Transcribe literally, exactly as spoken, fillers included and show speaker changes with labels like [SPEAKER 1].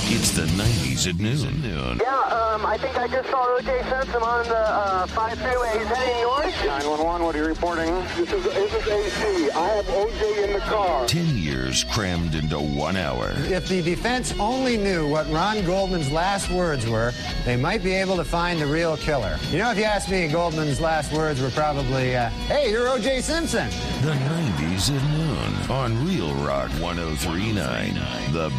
[SPEAKER 1] It's the nineties at noon.
[SPEAKER 2] Yeah, um, I think I just saw O J Simpson on the uh, five freeway. He's heading north.
[SPEAKER 3] nine one one, what are you reporting?
[SPEAKER 4] This is, this is A C. I have O J in the car.
[SPEAKER 1] Ten years crammed into one hour.
[SPEAKER 5] If the defense only knew what Ron Goldman's last words were, they might be able to find the real killer. You know, if you ask me, Goldman's last words were probably, uh, hey, you're O J Simpson.
[SPEAKER 1] The nineties at noon on Real Rock one oh three point nine. The